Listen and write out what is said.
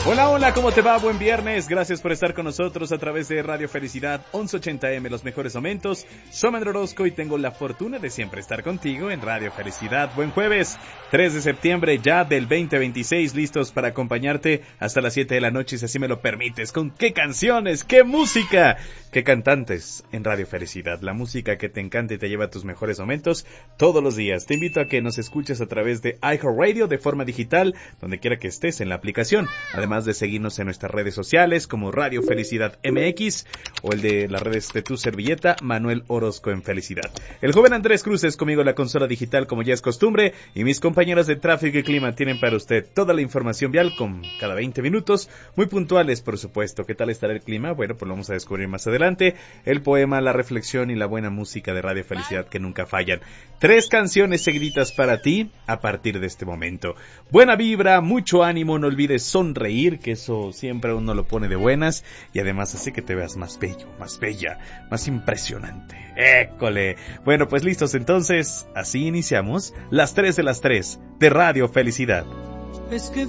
Hola, hola, ¿cómo te va? Buen viernes, gracias por estar con nosotros a través de Radio Felicidad 1180M, los mejores momentos. Soy Manuel Orozco y tengo la fortuna de siempre estar contigo en Radio Felicidad. Buen jueves, 3 de septiembre ya del 2026, listos para acompañarte hasta las 7 de la noche, si así me lo permites. ¿Con qué canciones, qué música, qué cantantes en Radio Felicidad? La música que te encanta y te lleva a tus mejores momentos todos los días. Te invito a que nos escuches a través de iHeartRadio de forma digital, donde quiera que estés en la aplicación. Además de seguirnos en nuestras redes sociales como Radio Felicidad MX o el de las redes de tu servilleta, Manuel Orozco en Felicidad. El joven Andrés Cruz es conmigo en la consola digital como ya es costumbre, y mis compañeros de tráfico y clima tienen para usted toda la información vial con cada 20 minutos, muy puntuales por supuesto. ¿Qué tal estará el clima? Bueno, pues lo vamos a descubrir más adelante. El poema, la reflexión y la buena música de Radio Felicidad que nunca fallan. 3 canciones seguiditas para ti a partir de este momento. Buena vibra, mucho ánimo, no olvides sonreír, que eso siempre uno lo pone de buenas y además hace que te veas más bello, más bella, más impresionante. ¡École! Bueno, pues listos entonces, así iniciamos las 3 de las 3 de Radio Felicidad. Es que